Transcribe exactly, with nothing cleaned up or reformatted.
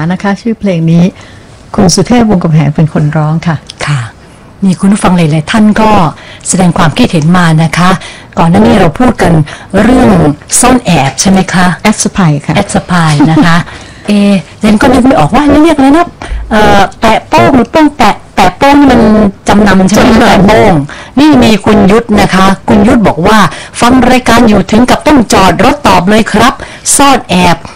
นะคะชื่อเพลงนี้คุณสุเทพวงศ์กำแหงเป็นคนร้องค่ะค่ะมีคุณผู้ฟังหลายๆท่านก็แสดงความคิดเห็นมานะคะก่อนหน้านี้เราพูดกันเรื่องซ่อนแอบใช่ไหมคะแอดสปายค่ะแอดสปายนะคะเอเรนก็นึกไม่ออกว่าเรียกอะไรนะเอ่อแปะโป้งหรือโป้งแปะแปะโป้งนี่มันจำนำใช่ไหมแปะโป้งนี่มีคุณยุทธนะคะคุณยุทธบอกว่าฟังรายการอยู่ถึงกับต้องจอดรถตอบเลยครับซ่อนแอบ